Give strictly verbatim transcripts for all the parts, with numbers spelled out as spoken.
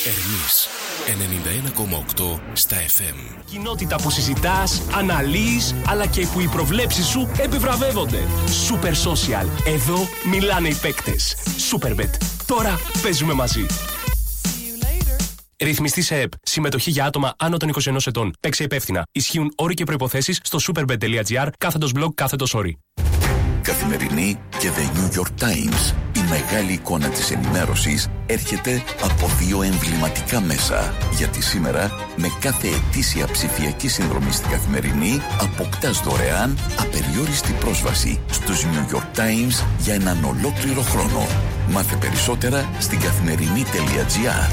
Ερμής ενενήντα ένα κόμμα οκτώ στα εφ εμ. Κοινότητα που συζητάς, αναλύεις, αλλά και που οι προβλέψεις σου επιβραβεύονται. Super Social. Εδώ μιλάνε οι παίκτες. Superbet. Τώρα παίζουμε μαζί. Ρυθμιστή σε ΕΠ. Συμμετοχή για άτομα άνω των είκοσι ενός ετών. Παίξε υπεύθυνα. Ισχύουν όροι και προϋποθέσεις στο superbet.gr κάθετος blog κάθετος όροι. Καθημερινή και The New York Times. Η μεγάλη εικόνα της ενημέρωσης έρχεται από δύο εμβληματικά μέσα. Γιατί σήμερα, με κάθε ετήσια ψηφιακή συνδρομή στην Καθημερινή, αποκτάς δωρεάν απεριόριστη πρόσβαση στους New York Times για έναν ολόκληρο χρόνο. Μάθε περισσότερα στην καθημερινή.gr.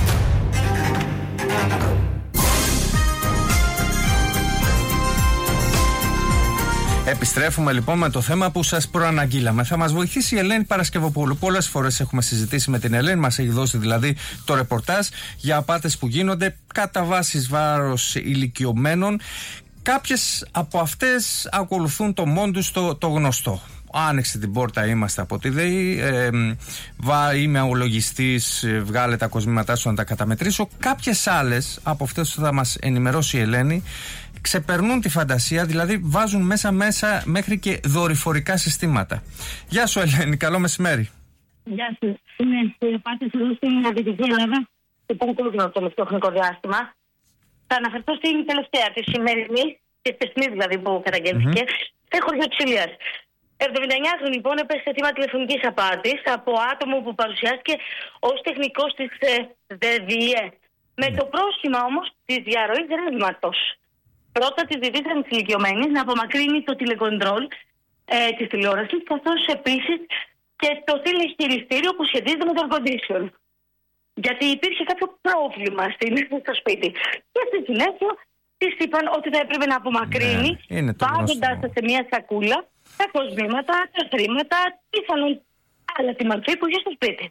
Επιστρέφουμε λοιπόν με το θέμα που σας προαναγγείλαμε. Θα μας βοηθήσει η Ελένη Παρασκευοπούλου. Πολλές φορές έχουμε συζητήσει με την Ελένη, μας έχει δώσει δηλαδή το ρεπορτάζ για απάτες που γίνονται κατά βάσης βάρος ηλικιωμένων. Κάποιες από αυτές ακολουθούν το μόντους το, το γνωστό. Άνοιξε την πόρτα, είμαστε από τη ΔΕΗ, ε, βα, είμαι ο λογιστής, βγάλε τα κοσμήματά σου να τα καταμετρήσω. Κάποιες άλλες από αυτές που θα μας ενημερώσει η Ελένη ξεπερνούν τη φαντασία, δηλαδή βάζουν μέσα μέσα μέχρι και δορυφορικά συστήματα. Γεια σου Ελένη, καλό μεσημέρι. Γεια σου. Είναι η απάτη εδώ στην Δυτική Ελλάδα, σε πολύ κόσμο το τελευταίο χρονικό διάστημα. Θα αναφερθώ στην τελευταία, τη σημερινή, τη χθεσινή δηλαδή που καταγγέλθηκε, mm-hmm. σε χωριό της Ηλίας. εβδομηνταεννιάχρονη λοιπόν έπεσε θύμα τηλεφωνικής απάτης από άτομο που παρουσιάστηκε ως τεχνικός της ΔΕΔΙΕ. Με το πρόσχημα όμως της διαρροής ρεύματος. Πρώτα της ζητήσαν τις ηλικιωμένες να απομακρύνει το τηλεκοντρόλ ε, της τηλεόρασης, καθώς επίσης και το τηλεχειριστήριο που σχετίζεται με το air condition. Γιατί υπήρχε κάποιο πρόβλημα στην, στο σπίτι. Και στη συνέχεια της είπαν ότι θα έπρεπε να απομακρύνει, ναι, βάζοντας σε μια σακούλα τα κοσμήματα, τα χρήματα, πιθανόν άλλα τη μορφή που είχε στο σπίτι.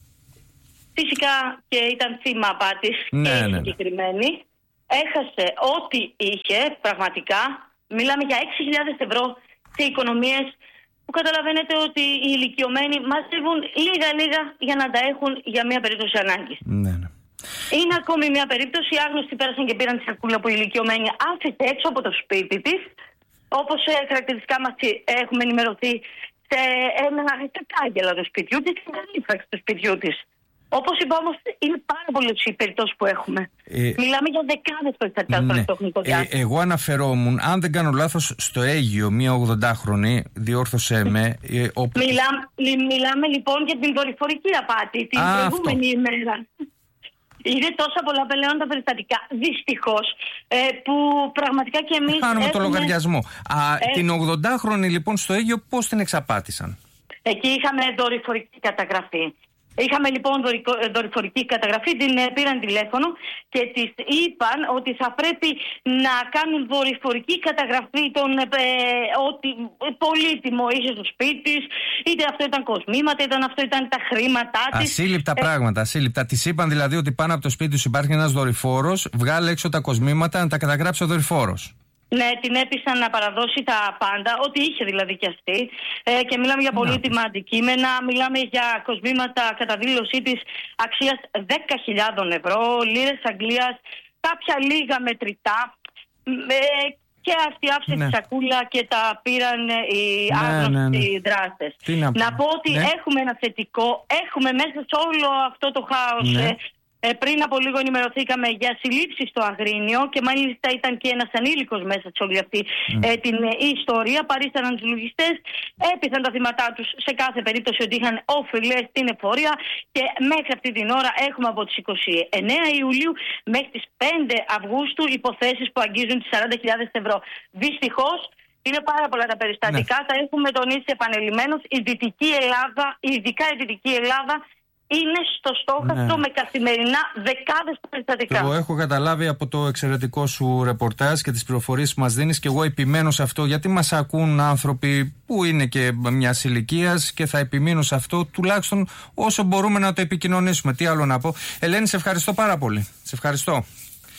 Φυσικά και ήταν θύμα απάτης ναι, και ναι, συγκεκριμένη. Έχασε ό,τι είχε πραγματικά. Μιλάμε για έξι χιλιάδες ευρώ σε οικονομίες που καταλαβαίνετε ότι οι ηλικιωμένοι μαζεύουν λίγα-λίγα για να τα έχουν για μια περίπτωση ανάγκης. Ναι, ναι. Είναι ακόμη μια περίπτωση. Οι άγνωστοι πέρασαν και πήραν τη σακούλα που η ηλικιωμένη άφησε έξω από το σπίτι της. Όπως ε, χαρακτηριστικά μας έχουμε ενημερωθεί σε ένα κατάγγελα του σπιτιού της και μια ύφραξη του σπιτιού της. Όπως είπα όμως, είναι πάρα πολλές οι περιπτώσεις που έχουμε. Ε, Μιλάμε για δεκάδες περιστατικά ναι. στο χρονικό διάστημα. Ε, εγώ αναφερόμουν, αν δεν κάνω λάθος, στο Αίγυο, μία ογδοντάχρονη, διόρθωσέ με. Ε, όπου... Μιλά, μιλάμε λοιπόν για την δορυφορική απάτη την Α, προηγούμενη αυτό. ημέρα. Είναι τόσα πολλά πλέον τα περιστατικά, δυστυχώς, ε, που πραγματικά και εμείς. Χάνουμε έχουμε... το λογαριασμό. Α, ε... Την ογδοντάχρονη λοιπόν στο Αίγυο, πώς την εξαπάτησαν? Εκεί είχαμε δορυφορική καταγραφή. Είχαμε λοιπόν δορυφορική καταγραφή, την πήραν τηλέφωνο και της είπαν ότι θα πρέπει να κάνουν δορυφορική καταγραφή των ε, ότι πολύτιμο είχε στο σπίτι της, είτε αυτό ήταν κοσμήματα, είτε αυτό ήταν τα χρήματά της. Ασύλληπτα ε... πράγματα, ασύλληπτα. Της είπαν δηλαδή ότι πάνω από το σπίτι σου υπάρχει ένας δορυφόρος, βγάλε έξω τα κοσμήματα να τα καταγράψει ο δορυφόρος. Ναι, την έπεισαν να παραδώσει τα πάντα, ό,τι είχε δηλαδή κι αυτή. Ε, και μιλάμε για πολύτιμα αντικείμενα, μιλάμε για κοσμήματα κατά δήλωσή της αξίας δέκα χιλιάδες ευρώ, λίρες Αγγλίας, κάποια λίγα μετρητά. Ε, και αυτή άφησε ναι. τη σακούλα και τα πήραν οι ναι, άγνωστοι ναι, ναι. δράστες. Να... να πω ότι ναι. έχουμε ένα θετικό, έχουμε μέσα σε όλο αυτό το χάος... Ναι. Ε, Ε, πριν από λίγο ενημερωθήκαμε για συλλήψεις στο Αγρίνιο και μάλιστα ήταν και ένας ανήλικος μέσα σε όλη αυτή mm. ε, την ε, ιστορία. Παρίσταναν τους λογιστές, έπειθαν τα θύματά τους σε κάθε περίπτωση ότι είχαν οφειλές στην εφορία και μέχρι αυτή την ώρα έχουμε από τις είκοσι εννέα Ιουλίου μέχρι τις πέντε Αυγούστου υποθέσεις που αγγίζουν τις σαράντα χιλιάδες ευρώ. Δυστυχώς είναι πάρα πολλά τα περιστατικά, ναι. τα έχουμε τονίσει επανελειμμένως. Η Δυτική Ελλάδα, ειδικά η Δυτική Ελλάδα, είναι στο στόχαστρο ναι. με καθημερινά δεκάδες περιστατικά. Το έχω καταλάβει από το εξαιρετικό σου ρεπορτάζ και τις πληροφορίες που μας δίνεις και εγώ επιμένω σε αυτό, γιατί μας ακούν άνθρωποι που είναι και μιας ηλικίας και θα επιμείνω σε αυτό τουλάχιστον όσο μπορούμε να το επικοινωνήσουμε. Τι άλλο να πω. Ελένη, σε ευχαριστώ πάρα πολύ. Σε ευχαριστώ.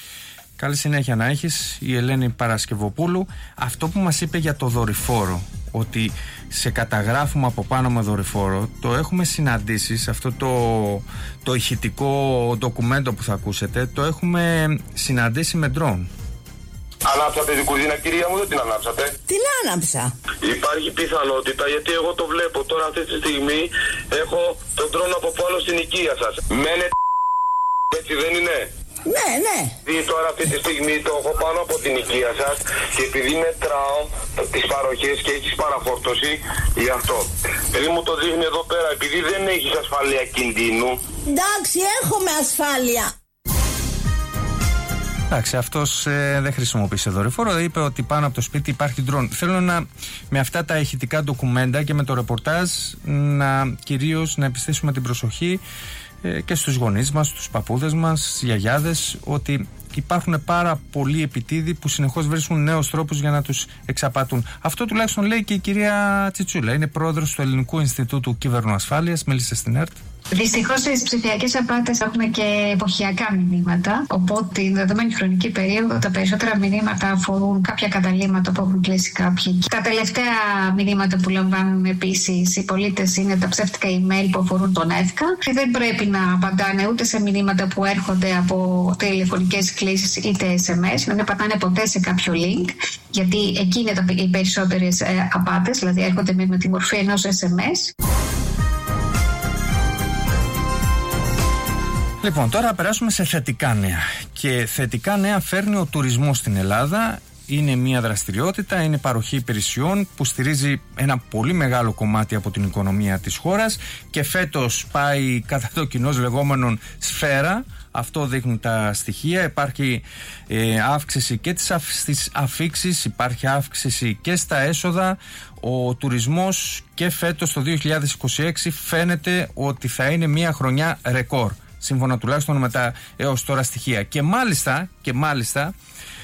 Καλή συνέχεια να έχεις. Η Ελένη Παρασκευοπούλου. Αυτό που μας είπε για το δορυφόρο, ότι σε καταγράφουμε από πάνω με δορυφόρο. Το έχουμε συναντήσει σε αυτό το, το ηχητικό ντοκουμέντο που θα ακούσετε. Το έχουμε συναντήσει με ντρόν. Ανάψατε την κουζίνα, κυρία μου, δεν την ανάψατε? Την άναψα. Υπάρχει πιθανότητα, γιατί εγώ το βλέπω τώρα αυτή τη στιγμή, έχω τον ντρόν από πάνω στην οικία σας. Μένετε, έτσι δεν είναι? Ναι, ναι. Επειδή τώρα αυτή τη στιγμή το έχω πάνω από την οικία σας και επειδή μετράω τις παροχές και έχεις παραφόρτωση, γι' αυτό. Επειδή μου το δείχνει εδώ πέρα, επειδή δεν έχεις ασφάλεια κινδύνου. Εντάξει, έχουμε ασφάλεια. Εντάξει, αυτός ε, δεν χρησιμοποίησε δορυφόρο. Είπε ότι πάνω από το σπίτι υπάρχει ντρόν. Θέλω να, με αυτά τα ηχητικά ντοκουμέντα και με το ρεπορτάζ, να κυρίως να επιστήσουμε την προσοχή ε, και στους γονείς μας, στους παππούδες μας, στις γιαγιάδες, ότι υπάρχουν πάρα πολλοί επιτίδοι που συνεχώς βρίσκουν νέους τρόπους για να τους εξαπατούν. Αυτό τουλάχιστον λέει και η κυρία Τσιτσούλα. Είναι πρόεδρος του Ελληνικού Ινστιτούτου Κυβερνοασφάλειας. Μίλησε στην ΕΡΤ. Δυστυχώς στις ψηφιακές απάτες έχουμε και εποχιακά μηνύματα. Οπότε, την δεδομένη χρονική περίοδο, τα περισσότερα μηνύματα αφορούν κάποια καταλήμματα που έχουν κλείσει κάποιοι. Τα τελευταία μηνύματα που λαμβάνουν επίσης οι πολίτες είναι τα ψεύτικα email που αφορούν τον ΕΦΚΑ. Δεν πρέπει να απαντάνε ούτε σε μηνύματα που έρχονται από τηλεφωνικές κλήσεις είτε ες εμ ες. Να μην πατάνε ποτέ σε κάποιο link, γιατί εκεί είναι οι περισσότερες απάτες, δηλαδή έρχονται με τη μορφή ενός ες εμ ες. Λοιπόν, τώρα περάσουμε σε θετικά νέα. Και θετικά νέα φέρνει ο τουρισμός στην Ελλάδα. Είναι μια δραστηριότητα, είναι παροχή υπηρεσιών που στηρίζει ένα πολύ μεγάλο κομμάτι από την οικονομία της χώρας και φέτος πάει κατά το κοινώς λεγόμενον σφαίρα. Αυτό δείχνουν τα στοιχεία. Υπάρχει ε, αύξηση και στις αφίξεις, υπάρχει αύξηση και στα έσοδα. Ο τουρισμός και φέτος το δύο χιλιάδες είκοσι έξι φαίνεται ότι θα είναι μια χρονιά ρεκόρ, σύμφωνα τουλάχιστον με τα έως τώρα στοιχεία. Και μάλιστα, και μάλιστα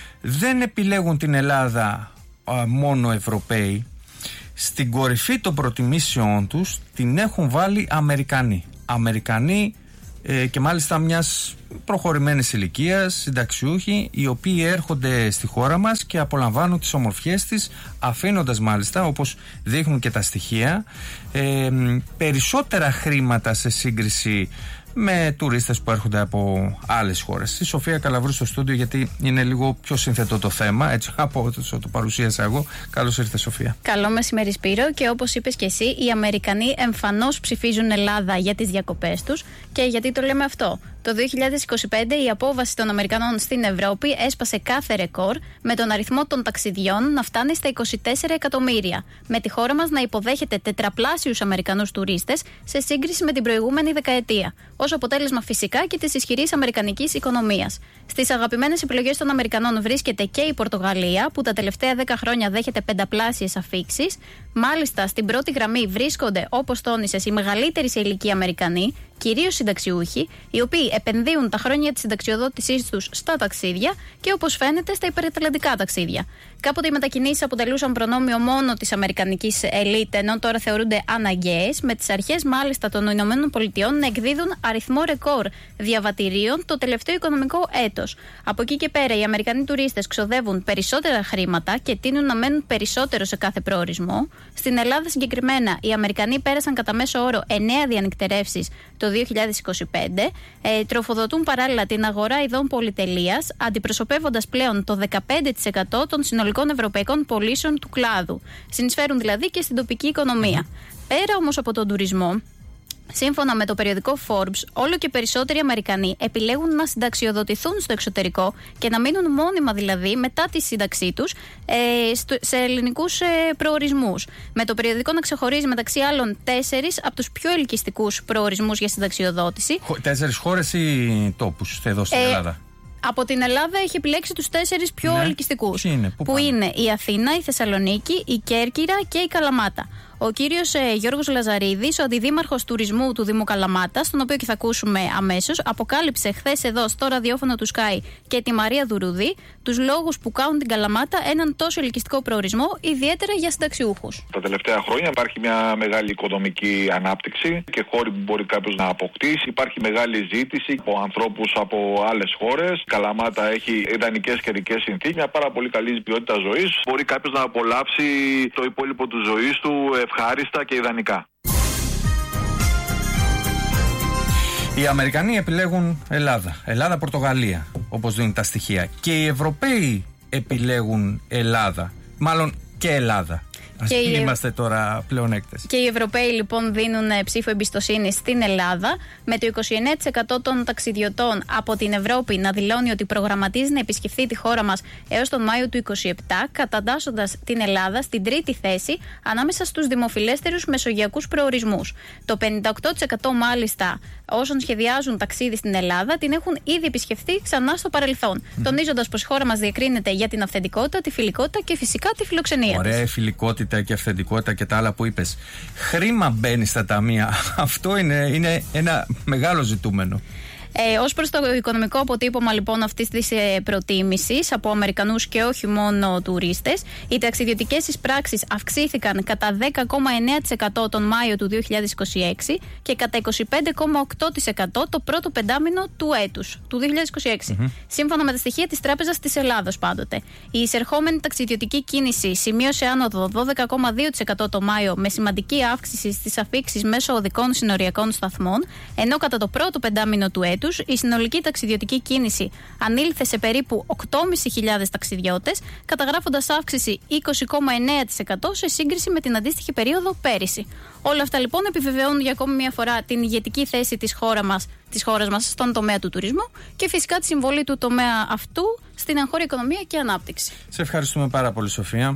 δεν επιλέγουν την Ελλάδα α, μόνο Ευρωπαίοι. Στην κορυφή των προτιμήσεών τους την έχουν βάλει Αμερικανοί. Αμερικανοί ε, και μάλιστα μιας προχωρημένης ηλικίας, συνταξιούχοι, οι οποίοι έρχονται στη χώρα μας και απολαμβάνουν τις ομορφιές της, αφήνοντας μάλιστα, όπως δείχνουν και τα στοιχεία, ε, περισσότερα χρήματα σε σύγκριση με τουρίστες που έρχονται από άλλες χώρες. Η Σοφία Καλαβρού στο στούντιο, γιατί είναι λίγο πιο συνθετό το θέμα, έτσι από όσο το παρουσίασα εγώ. Καλώς ήρθε, Σοφία. Καλό μεσημέρι, Σπύρο. Και όπως είπες και εσύ, οι Αμερικανοί εμφανώς ψηφίζουν Ελλάδα για τις διακοπές τους. Και γιατί το λέμε αυτό? Το δύο χιλιάδες είκοσι πέντε η απόβαση των Αμερικανών στην Ευρώπη έσπασε κάθε ρεκόρ, με τον αριθμό των ταξιδιών να φτάνει στα είκοσι τέσσερα εκατομμύρια, με τη χώρα μας να υποδέχεται τετραπλάσιους Αμερικανούς τουρίστες σε σύγκριση με την προηγούμενη δεκαετία, ως αποτέλεσμα φυσικά και της ισχυρής αμερικανικής οικονομίας. Στις αγαπημένες επιλογές των Αμερικανών βρίσκεται και η Πορτογαλία, που τα τελευταία δέκα χρόνια δέχεται πενταπλάσιες αφίξεις. Μάλιστα, στην πρώτη γραμμή βρίσκονται, όπως τόνισες, οι μεγαλύτεροι σε ηλικία Αμερικανοί, κυρίως συνταξιούχοι, οι οποίοι επενδύουν τα χρόνια της συνταξιοδότησής τους στα ταξίδια και, όπως φαίνεται, στα υπερατλαντικά ταξίδια. Κάποτε οι μετακινήσεις αποτελούσαν προνόμιο μόνο της αμερικανικής ελίτ, ενώ τώρα θεωρούνται αναγκαίες, με τις αρχές μάλιστα των Ηνωμένων Πολιτειών να εκδίδουν αριθμό ρεκόρ διαβατηρίων το τελευταίο οικονομικό έτος. Από εκεί και πέρα, οι Αμερικανοί τουρίστες ξοδεύουν περισσότερα χρήματα και τείνουν να μένουν περισσότερο σε κάθε προορισμό. Στην Ελλάδα συγκεκριμένα, οι Αμερικανοί πέρασαν κατά μέσο όρο εννέα διανυκτερεύσεις το δύο χιλιάδες είκοσι πέντε, ε, τροφοδοτούν παράλληλα την αγορά ειδών πολυτελείας, αντιπροσωπεύοντας πλέον το δεκαπέντε τοις εκατό των συνολικών ευρωπαϊκών πωλήσεων του κλάδου. Συνεισφέρουν δηλαδή και στην τοπική οικονομία. Πέρα όμως από τον τουρισμό, σύμφωνα με το περιοδικό Forbes, όλο και περισσότεροι Αμερικανοί επιλέγουν να συνταξιοδοτηθούν στο εξωτερικό και να μείνουν μόνιμα δηλαδή μετά τη σύνταξή τους ε, στο, σε ελληνικούς ε, προορισμούς. Με το περιοδικό να ξεχωρίζει μεταξύ άλλων τέσσερις από τους πιο ελκυστικούς προορισμούς για συνταξιοδότηση. Τέσσερις χώρες ή τόπους εδώ στην ε, Ελλάδα? Από την Ελλάδα έχει επιλέξει τους τέσσερις πιο ναι. ελκυστικούς. Είναι, πού που είναι η Αθήνα, η Θεσσαλονίκη, η Κέρκυρα και η Καλαμάτα. Ο κύριος ε, Γιώργος Λαζαρίδης, ο αντιδήμαρχος τουρισμού του Δήμου Καλαμάτας, τον οποίο και θα ακούσουμε αμέσως, αποκάλυψε χθες εδώ στο ραδιόφωνο του Sky και τη Μαρία Δουρουδή τους λόγους που κάνουν την Καλαμάτα έναν τόσο ελκυστικό προορισμό, ιδιαίτερα για συνταξιούχους. Τα τελευταία χρόνια υπάρχει μια μεγάλη οικονομική ανάπτυξη και χώροι που μπορεί κάποιος να αποκτήσει. Υπάρχει μεγάλη ζήτηση από ανθρώπους από άλλες χώρες. Η Καλαμάτα έχει ιδανικές καιρικές συνθήκες, μια πάρα πολύ καλή ποιότητα ζωής. Μπορεί κάποιος να απολαύσει το υπόλοιπο του ζωής του ευχάριστα και ιδανικά. Οι Αμερικανοί επιλέγουν Ελλάδα, Ελλάδα-Πορτογαλία, όπως δίνουν τα στοιχεία. Και οι Ευρωπαίοι επιλέγουν Ελλάδα, μάλλον και Ελλάδα. Ας μην είμαστε τώρα πλεονέκτες. Και οι Ευρωπαίοι λοιπόν δίνουν ψήφο εμπιστοσύνη στην Ελλάδα, με το είκοσι εννέα τοις εκατό των ταξιδιωτών από την Ευρώπη να δηλώνει ότι προγραμματίζει να επισκεφθεί τη χώρα μας έως τον Μάιο του είκοσι επτά, κατατάσσοντας την Ελλάδα στην τρίτη θέση ανάμεσα στους δημοφιλέστερους μεσογειακούς προορισμούς. Το πενήντα οκτώ τοις εκατό μάλιστα όσων σχεδιάζουν ταξίδι στην Ελλάδα την έχουν ήδη επισκεφθεί ξανά στο παρελθόν, mm. τονίζοντας πως η χώρα μας διακρίνεται για την αυθεντικότητα, τη φιλικότητα και φυσικά τη φιλοξενία. Ωραία, της. Φιλικότητα και αυθεντικότητα και τα άλλα που είπες. Χρήμα μπαίνει στα ταμεία. Αυτό είναι, είναι ένα μεγάλο ζητούμενο. Ε, ως προς το οικονομικό αποτύπωμα λοιπόν αυτής της ε, προτίμησης από Αμερικανούς και όχι μόνο τουρίστες, οι ταξιδιωτικές εισπράξεις αυξήθηκαν κατά δέκα κόμμα εννέα τοις εκατό τον Μάιο του δύο χιλιάδες είκοσι έξι και κατά είκοσι πέντε κόμμα οκτώ τοις εκατό το πρώτο πεντάμινο του έτους, του δύο χιλιάδες είκοσι έξι. Mm-hmm. Σύμφωνα με τα στοιχεία της Τράπεζας της Ελλάδος πάντοτε. Η εισερχόμενη ταξιδιωτική κίνηση σημείωσε άνοδο δώδεκα κόμμα δύο τοις εκατό το Μάιο, με σημαντική αύξηση στις αφίξεις μέσω οδικών συνοριακών σταθμών, ενώ κατά το πρώτο πεντάμινο του έτους η συνολική ταξιδιωτική κίνηση ανήλθε σε περίπου οκτώ χιλιάδες πεντακόσιους ταξιδιώτες, καταγράφοντας αύξηση είκοσι κόμμα εννέα τοις εκατό σε σύγκριση με την αντίστοιχη περίοδο πέρυσι. Όλα αυτά λοιπόν επιβεβαιώνουν για ακόμη μια φορά την ηγετική θέση της χώρας μας, της χώρας μας στον τομέα του τουρισμού και φυσικά τη συμβολή του τομέα αυτού στην εγχώρια οικονομία και ανάπτυξη. Σε ευχαριστούμε πάρα πολύ, Σοφία.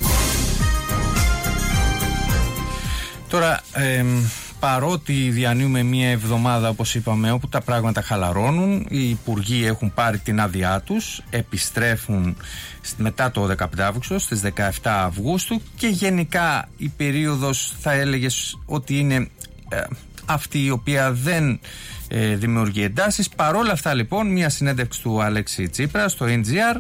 Τώρα, ε, παρότι διανύουμε μία εβδομάδα, όπως είπαμε, όπου τα πράγματα χαλαρώνουν, οι υπουργοί έχουν πάρει την άδειά τους, επιστρέφουν μετά το δεκαπέντε Αυγούστου, στις δεκαεπτά Αυγούστου, και γενικά η περίοδος θα έλεγες ότι είναι ε, αυτή η οποία δεν ε, δημιουργεί εντάσεις. Παρόλα αυτά λοιπόν, μία συνέντευξη του Αλέξη Τσίπρα στο εν τζι αρ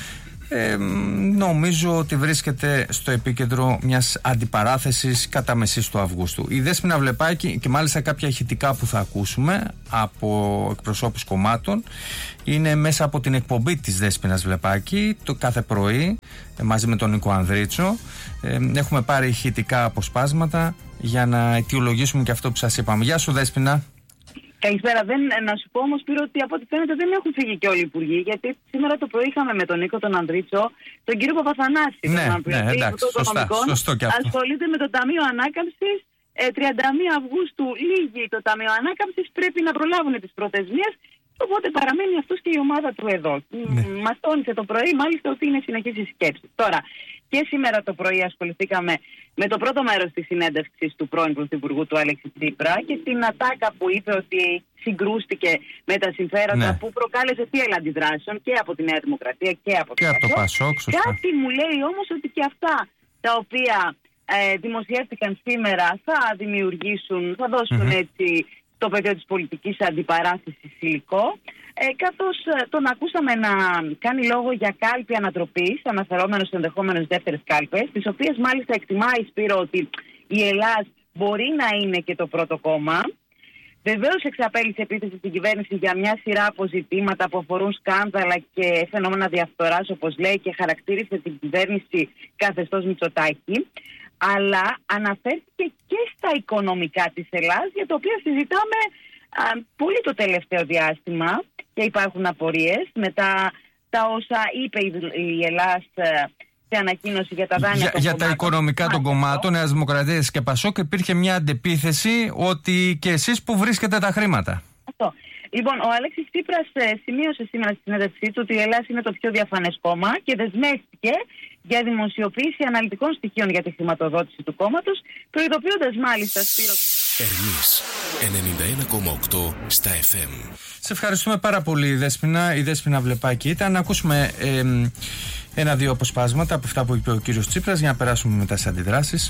Ε, νομίζω ότι βρίσκεται στο επίκεντρο μιας αντιπαράθεσης κατά μεσής του Αυγούστου. Η Δέσποινα Βλεπάκη, και μάλιστα κάποια ηχητικά που θα ακούσουμε από εκπροσώπους κομμάτων, είναι μέσα από την εκπομπή της Δέσποινας Βλεπάκη το κάθε πρωί μαζί με τον Νίκο Ανδρίτσο. Ε, έχουμε πάρει ηχητικά αποσπάσματα για να αιτιολογήσουμε και αυτό που σας είπαμε. Γεια σου, Δέσποινα. Καλησπέρα. Δεν, να σου πω όμως, Σπύρο, ότι από ό,τι φαίνεται δεν έχουν φύγει και όλοι οι υπουργοί, γιατί σήμερα το πρωί είχαμε με τον Νίκο τον Ανδρίτσο τον κύριο Παπαθανάση. Ναι, τον ναι, εντάξει, σωστά, σωστό και αυτό. Ασχολείται με το Ταμείο Ανάκαμψης. Ε, τριάντα μία Αυγούστου λύγει το Ταμείο Ανάκαμψης, πρέπει να προλάβουν τις προθεσμίες, οπότε παραμένει αυτός και η ομάδα του εδώ. Ναι. Μας τόνισε το πρωί μάλιστα ότι είναι συνεχής η σκέψη. Τώρα, και σήμερα το πρωί ασχοληθήκαμε με το πρώτο μέρος της συνέντευξης του πρώην Πρωθυπουργού του Αλέξη Τσίπρα και την ατάκα που είπε ότι συγκρούστηκε με τα συμφέροντα, ναι, που προκάλεσε θύελλα αντιδράσεων και από τη Νέα Δημοκρατία και από και το Πασόκ. Κάτι μου λέει όμως ότι και αυτά τα οποία ε, δημοσιεύτηκαν σήμερα θα δημιουργήσουν, θα δώσουν mm-hmm. έτσι το πεδίο της πολιτικής αντιπαράθεσης υλικό. Ε, καθώς ε, τον ακούσαμε να κάνει λόγο για κάλπη ανατροπής, αναφερόμενος σε ενδεχόμενες δεύτερες κάλπες, τις οποίες μάλιστα εκτιμάει, Σπύρο, ότι η Ελλάδα μπορεί να είναι και το πρώτο κόμμα. Βεβαίως εξαπέλυσε επίθεση στην κυβέρνηση για μια σειρά αποζητήματα που αφορούν σκάνδαλα και φαινόμενα διαφθοράς, όπως λέει, και χαρακτήρισε την κυβέρνηση καθεστώς Μητσοτάκη. Αλλά αναφέρθηκε και στα οικονομικά της Ελλάδας, για τα οποία συζητάμε α, πολύ το τελευταίο διάστημα και υπάρχουν απορίες μετά τα όσα είπε η, η Ελλάδα σε ανακοίνωση για τα δάνεια για, των για κομμάτων. Τα οικονομικά των κομμάτων, Νέας Δημοκρατίας και Πασόκ, υπήρχε μια αντεπίθεση ότι και εσείς που βρίσκετε τα χρήματα. Αυτό. Λοιπόν, ο Αλέξης Τσίπρας ε, σημείωσε σήμερα στη συνέντευξή του ότι η Ελλάδα είναι το πιο διαφανές κόμμα και δεσμεύτηκε για δημοσιοποίηση αναλυτικών στοιχείων για τη χρηματοδότηση του κόμματος, προειδοποιώντας μάλιστα, Σπύρο. Ερμής ενενήντα ένα κόμμα οκτώ στα εφ εμ. Σε ευχαριστούμε πάρα πολύ, Δέσποινα. Η Δέσποινα Βλεπάκη ήταν. Να ακούσουμε ε, ένα-δύο αποσπάσματα από αυτά που είπε ο κύριος Τσίπρας για να περάσουμε μετά στις αντιδράσεις.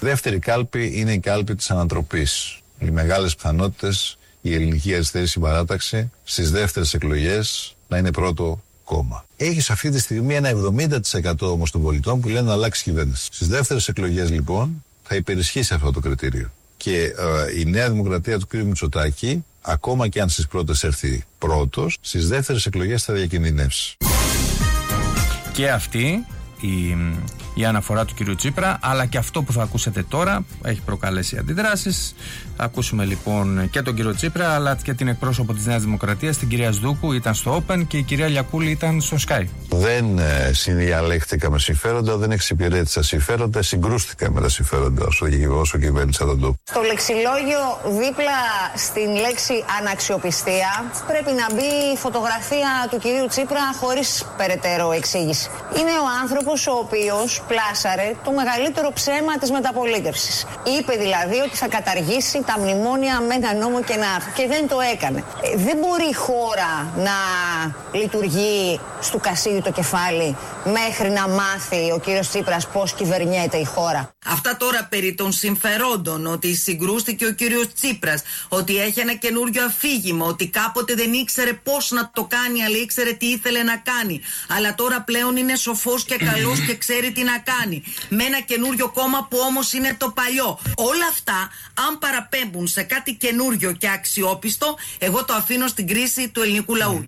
Δεύτερη κάλπη είναι η κάλπη της ανατροπής. Οι μεγάλες πιθανότητες η ελληνική αριστερή συμπαράταξη στις δεύτερες εκλογές να είναι πρώτο κόμμα. Έχεις αυτή τη στιγμή ένα εβδομήντα τοις εκατό όμως των πολιτών που λένε να αλλάξει κυβέρνηση. Στις δεύτερες εκλογές λοιπόν θα υπερισχύσει αυτό το κριτήριο. Και ε, η Νέα Δημοκρατία του κ. Μητσοτάκη, ακόμα και αν στις πρώτες έρθει πρώτος, στις δεύτερες εκλογές θα διακινδυνεύσει. Και αυτή η, η αναφορά του κ. Τσίπρα, αλλά και αυτό που θα ακούσετε τώρα έχει προκαλέσει αντιδράσεις. Θα ακούσουμε λοιπόν και τον κ. Τσίπρα, αλλά και την εκπρόσωπο της Νέας Δημοκρατίας, την κυρία Σδούκου, ήταν στο Open, και η κυρία Λιακούλη ήταν στο Sky. Δεν ε, συνδιαλέχτηκα με συμφέροντα, δεν εξυπηρέτησα συμφέροντα, συγκρούστηκα με τα συμφέροντα όσο, όσο κυβέρνησα τον τόπο. Στο λεξιλόγιο δίπλα στην λέξη αναξιοπιστία πρέπει να μπει η φωτογραφία του κυρίου Τσίπρα χωρίς περαιτέρω εξήγηση. Είναι ο άνθρωπος ο οποίος πλάσαρε το μεγαλύτερο ψέμα της μεταπολίτευσης. Είπε δηλαδή ότι θα καταργήσει τα μνημόνια με ένα νόμο και ένα άρθρο, και δεν το έκανε. Ε, δεν μπορεί η χώρα να λειτουργεί στου κασίδι το κεφάλι μέχρι να μάθει ο κύριος Τσίπρας πώς κυβερνιέται η χώρα. Αυτά τώρα περί των συμφερόντων, ότι συγκρούστηκε ο κύριος Τσίπρας, ότι έχει ένα καινούριο αφήγημα, ότι κάποτε δεν ήξερε πώς να το κάνει, αλλά ήξερε τι ήθελε να κάνει. Αλλά τώρα πλέον είναι σοφός και καλός και ξέρει τι να κάνει. Με ένα καινούριο κόμμα που όμως είναι το παλιό. Όλα αυτά, αν παραπέμπουν σε κάτι καινούριο και αξιόπιστο, εγώ το αφήνω στην κρίση του ελληνικού λαού.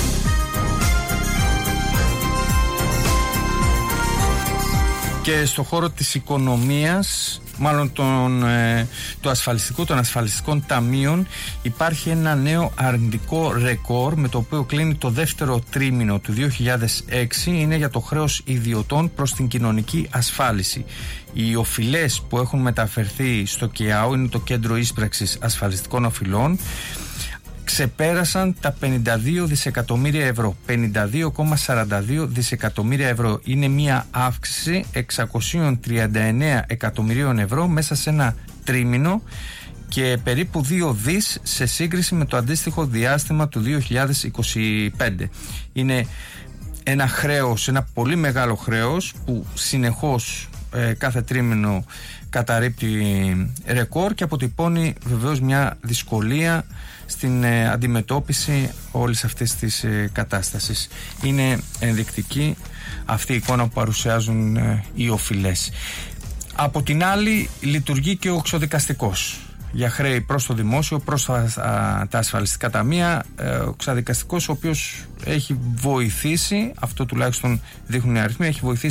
Και στο χώρο της οικονομίας, μάλλον τον, ε, το ασφαλιστικό, των ασφαλιστικών ταμείων, υπάρχει ένα νέο αρνητικό ρεκόρ με το οποίο κλείνει το δεύτερο τρίμηνο του δύο χιλιάδες έξι. Είναι για το χρέος ιδιωτών προς την κοινωνική ασφάλιση. Οι οφειλές που έχουν μεταφερθεί στο ΚΕΑΟ, είναι το Κέντρο Ίσπραξης Ασφαλιστικών Οφειλών, ξεπέρασαν τα πενήντα δύο δισεκατομμύρια ευρώ. πενήντα δύο κόμμα σαράντα δύο δισεκατομμύρια ευρώ. Είναι μια αύξηση εξακόσια τριάντα εννέα εκατομμυρίων ευρώ μέσα σε ένα τρίμηνο, και περίπου δύο δις σε σύγκριση με το αντίστοιχο διάστημα του δύο χιλιάδες είκοσι πέντε. Είναι ένα χρέος, ένα πολύ μεγάλο χρέος που συνεχώς ε, κάθε τρίμηνο καταρρίπτει ρεκόρ και αποτυπώνει βεβαίως μια δυσκολία στην ε, αντιμετώπιση όλης αυτής της ε, κατάστασης. Είναι ενδεικτική αυτή η εικόνα που παρουσιάζουν ε, οι οφειλές. Από την άλλη λειτουργεί και ο ξοδικαστικός για χρέη προς το δημόσιο, προς τα, α, τα ασφαλιστικά ταμεία. Ε, ο ξαδικαστικός, ο οποίος έχει βοηθήσει, αυτό τουλάχιστον δείχνουν οι αριθμοί, έχει βοηθήσει